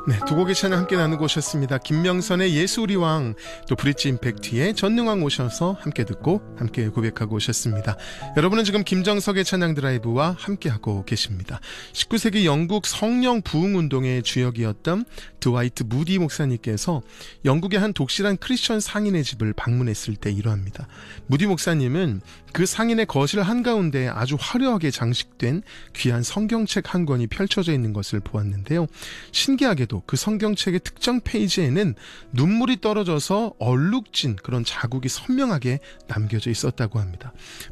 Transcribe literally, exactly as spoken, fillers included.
네, 두 곡의 찬양 함께 나누고 오셨습니다. 김명선의 예수 우리 왕, 또 브릿지 임팩트의 전능왕 오셔서 함께 듣고 함께 고백하고 오셨습니다. 여러분은 지금 김정석의 찬양 드라이브와 함께하고 계십니다. 십구 세기 영국 성령 부흥 운동의 주역이었던 드와이트 무디 목사님께서 영국의 한 독실한 크리스천 상인의 집을 방문했을 때 이러합니다. 무디 목사님은 그 상인의 거실 한가운데 아주 화려하게 장식된 귀한 성경책 한 권이 펼쳐져 있는 것을 보았는데요. 신기하게도 그 성경책의 특정 페이지에는 눈물이 떨어져서 얼룩진 그런 자국이 선명하게 남겨져 있었다고 합니다.